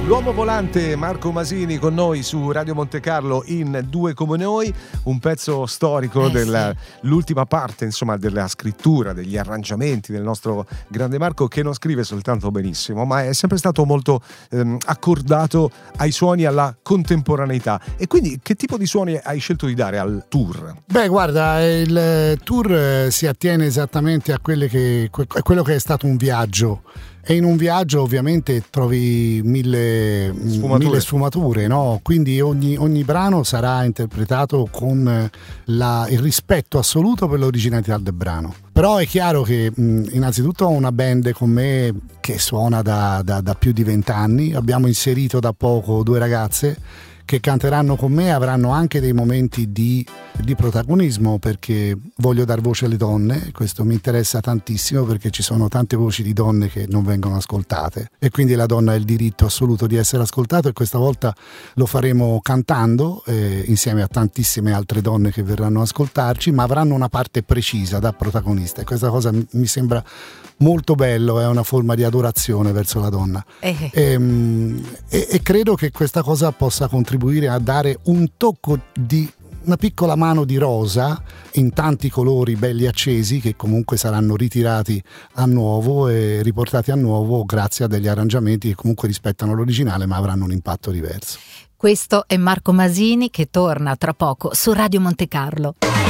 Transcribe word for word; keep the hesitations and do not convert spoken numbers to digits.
L'uomo volante Marco Masini con noi su Radio Monte Carlo in Due come noi, un pezzo storico eh dell'ultima sì. parte, insomma, della scrittura, degli arrangiamenti del nostro grande Marco, che non scrive soltanto benissimo, ma è sempre stato molto ehm, accordato ai suoni, alla contemporaneità. E quindi che tipo di suoni hai scelto di dare al tour? Beh, guarda, il tour si attiene esattamente a quelle che, a quello che è stato un viaggio. E in un viaggio ovviamente trovi mille sfumature, mille sfumature, no? Quindi ogni, ogni brano sarà interpretato con la, il rispetto assoluto per l'originalità del brano. Però è chiaro che mh, innanzitutto ho una band con me che suona da, da, da più di vent'anni. Abbiamo inserito da poco due ragazze che canteranno con me, avranno anche dei momenti di, di protagonismo, perché voglio dar voce alle donne. Questo mi interessa tantissimo, perché ci sono tante voci di donne che non vengono ascoltate e quindi la donna ha il diritto assoluto di essere ascoltata, e questa volta lo faremo cantando eh, insieme a tantissime altre donne che verranno a ascoltarci, ma avranno una parte precisa da protagonista, e questa cosa mi sembra molto bello, è una forma di adorazione verso la donna. Eh. E, e, e credo che questa cosa possa contribuire a dare un tocco di una piccola mano di rosa in tanti colori belli accesi, che comunque saranno ritirati a nuovo e riportati a nuovo grazie a degli arrangiamenti che comunque rispettano l'originale ma avranno un impatto diverso. Questo è Marco Masini, che torna tra poco su Radio Monte Carlo.